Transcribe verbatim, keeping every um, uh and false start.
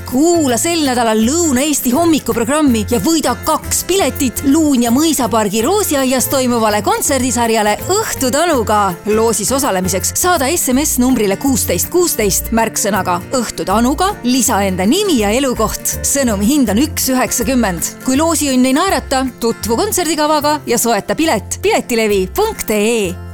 Kuula sel nädalal Lõuna-Eesti hommikuprogrammi ja võida kaks piletit Luun ja mõisapargi Roosiaias toimuvale kontserdisarjale Õhtutanuga. Loosis osalemiseks saada S M S numbrile kuusteist kuusteist märksõnaga Õhtutanuga, lisa enda nimi ja elukoht. Sõnumi hind on üks üheksakümmend. Kui loosiõnn ei naerata, tutvu kontserdikavaga ja soeta pilet piletilevi punkt ee.